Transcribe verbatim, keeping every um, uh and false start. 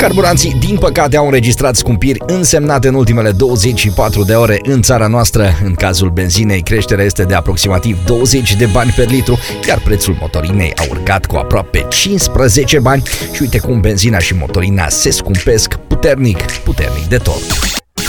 Carburanții, din păcate, au înregistrat scumpiri însemnate în ultimele douăzeci și patru de ore în țara noastră. În cazul benzinei, creșterea este de aproximativ douăzeci de bani per litru, iar prețul motorinei a urcat cu aproape cincisprezece bani. Și uite cum benzina și motorina se scumpesc puternic, puternic de tot.